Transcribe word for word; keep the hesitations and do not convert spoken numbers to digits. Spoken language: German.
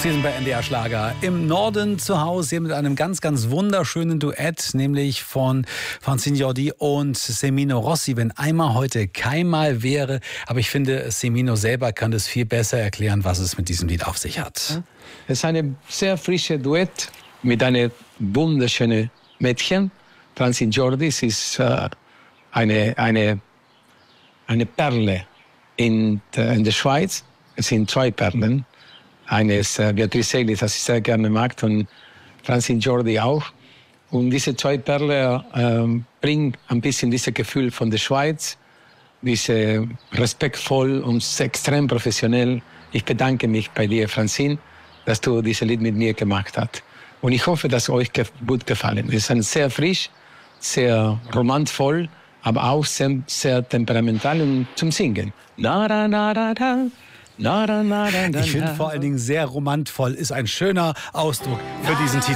Sie sind bei N D R Schlager im Norden zu Hause, hier mit einem ganz, ganz wunderschönen Duett, nämlich von Francine Jordi und Semino Rossi. Wenn einmal heute keinmal wäre, aber ich finde, Semino selber kann das viel besser erklären, was es mit diesem Lied auf sich hat. Es ist ein sehr frisches Duett mit einem wunderschönen Mädchen. Francine Jordi, sie ist äh, eine, eine, eine Perle in, in der Schweiz. Es sind zwei Perlen. Eine ist äh, Beatrice Segli, das ich sehr gerne mag, und Francine Jordi auch. Und diese zwei Perlen äh, bringen ein bisschen dieses Gefühl von der Schweiz, diese respektvoll und extrem professionell. Ich bedanke mich bei dir, Francine, dass du dieses Lied mit mir gemacht hast. Und ich hoffe, dass euch gut gefallen. Es ist ein sehr frisch, sehr romantvoll, aber auch sehr, sehr temperamental und zum Singen. Na, da, na, da, da. Ich finde vor allen Dingen sehr romantvoll, ist ein schöner Ausdruck für diesen Titel.